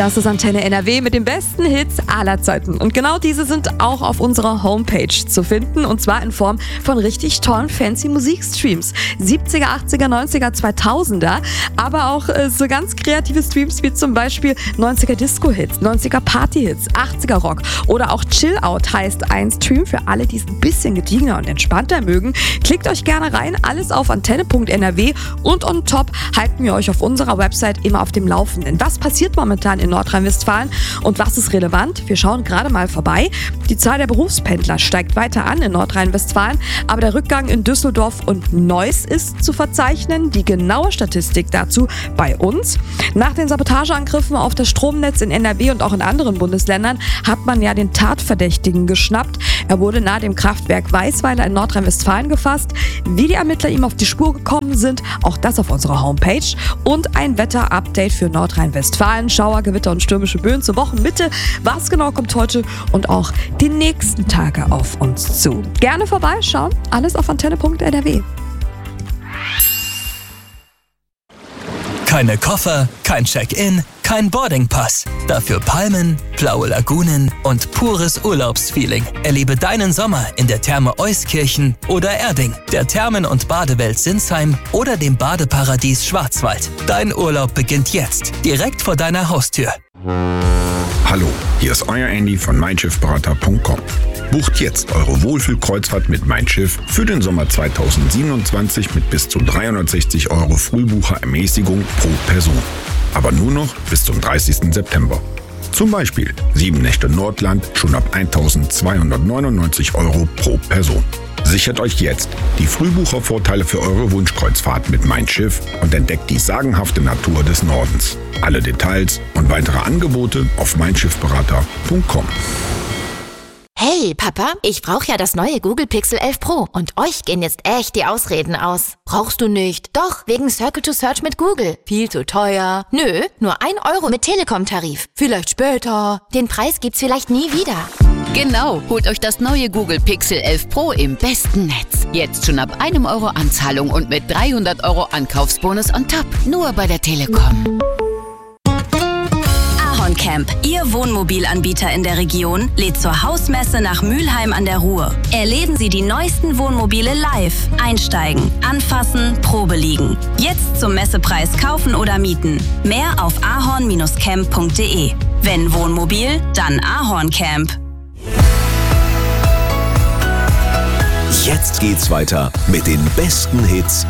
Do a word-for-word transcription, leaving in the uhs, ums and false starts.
Das ist Antenne N R W mit den besten Hits aller Zeiten. Und genau diese sind auch auf unserer Homepage zu finden. Und zwar in Form von richtig tollen, fancy Musikstreams. siebziger, achtziger, neunziger, zweitausender. Aber auch äh, so ganz kreative Streams wie zum Beispiel neunziger Disco-Hits, neunziger Party-Hits, achtziger Rock. Oder auch Chill-Out heißt ein Stream für alle, die es ein bisschen gediegener und entspannter mögen. Klickt euch gerne rein. Alles auf antenne punkt n r w. Und on top halten wir euch auf unserer Website immer auf dem Laufenden. Was passiert momentan in Nordrhein-Westfalen und was ist relevant? Wir schauen gerade mal vorbei. Die Zahl der Berufspendler steigt weiter an in Nordrhein-Westfalen, aber der Rückgang in Düsseldorf und Neuss ist zu verzeichnen. Die genaue Statistik dazu bei uns. Nach den Sabotageangriffen auf das Stromnetz in N R W und auch in anderen Bundesländern hat man ja den Tatverdächtigen geschnappt. Er wurde nahe dem Kraftwerk Weißweiler in Nordrhein-Westfalen gefasst. Wie die Ermittler ihm auf die Spur gekommen sind, auch das auf unserer Homepage. Und ein Wetter-Update für Nordrhein-Westfalen. Schauer, Gewitter und stürmische Böen zur Wochenmitte. Was genau kommt heute und auch die nächsten Tage auf uns zu? Gerne vorbeischauen. Alles auf antenne punkt n r w. Keine Koffer, kein Check-in, kein Boardingpass. Dafür Palmen, blaue Lagunen und pures Urlaubsfeeling. Erlebe deinen Sommer in der Therme Euskirchen oder Erding, der Thermen- und Badewelt Sinsheim oder dem Badeparadies Schwarzwald. Dein Urlaub beginnt jetzt, direkt vor deiner Haustür. Hallo, hier ist euer Andy von mein schiff berater punkt com. Bucht jetzt eure Wohlfühlkreuzfahrt mit Mein Schiff für den Sommer zweitausendsiebenundzwanzig mit bis zu dreihundertsechzig Euro Frühbucherermäßigung pro Person. Aber nur noch bis zum dreißigsten September. Zum Beispiel sieben Nächte Nordland schon ab eintausendzweihundertneunundneunzig Euro pro Person. Sichert euch jetzt die Frühbuchervorteile für eure Wunschkreuzfahrt mit Mein Schiff und entdeckt die sagenhafte Natur des Nordens. Alle Details und weitere Angebote auf mein schiff berater punkt com. Hey, Papa, ich brauche ja das neue Google Pixel elf Pro und euch gehen jetzt echt die Ausreden aus. Brauchst du nicht? Doch, wegen Circle to Search mit Google. Viel zu teuer. Nö, nur ein Euro mit Telekom-Tarif. Vielleicht später. Den Preis gibt's vielleicht nie wieder. Genau, holt euch das neue Google Pixel elf Pro im besten Netz. Jetzt schon ab einem Euro Anzahlung und mit dreihundert Euro Ankaufsbonus on top. Nur bei der Telekom. Camp, Ihr Wohnmobilanbieter in der Region, lädt zur Hausmesse nach Mülheim an der Ruhr. Erleben Sie die neuesten Wohnmobile live. Einsteigen, anfassen, Probe liegen. Jetzt zum Messepreis kaufen oder mieten. Mehr auf ahorn Bindestrich camp punkt de. Wenn Wohnmobil, dann Ahorn Camp. Jetzt geht's weiter mit den besten Hits